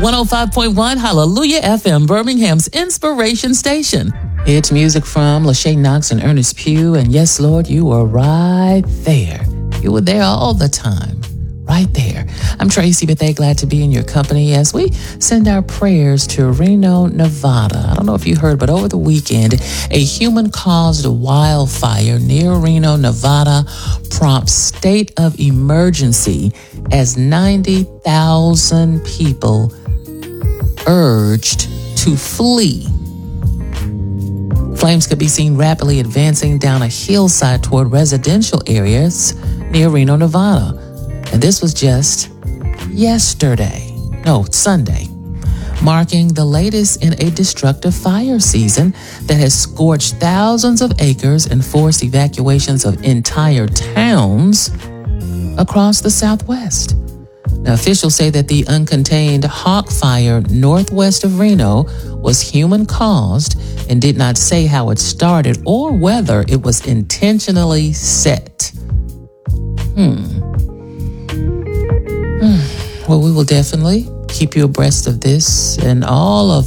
105.1 Hallelujah FM, Birmingham's inspiration station. It's music from Lachey Knox and Ernest Pugh. And yes, Lord, you were right there. You were there all the time. Right there. I'm Tracy Bethea, glad to be in your company as we send our prayers to Reno, Nevada. I don't know if you heard, but over the weekend, a human-caused wildfire near Reno, Nevada prompts state of emergency as 90,000 people urged to flee. Flames could be seen rapidly advancing down a hillside toward residential areas near Reno, Nevada. And this was just Sunday, marking the latest in a destructive fire season that has scorched thousands of acres and forced evacuations of entire towns across the Southwest. Now, officials say that the uncontained Hawk Fire northwest of Reno was human-caused and did not say how it started or whether it was intentionally set. Well, we will definitely keep you abreast of this and all of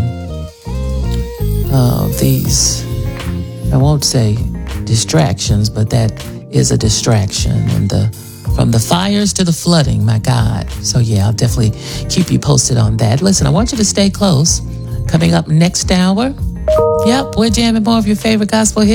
these, I won't say distractions, but that is a distraction. And from the fires to the flooding, my God. So yeah, I'll definitely keep you posted on that. Listen, I want you to stay close. Coming up next hour, we're jamming more of your favorite gospel hits.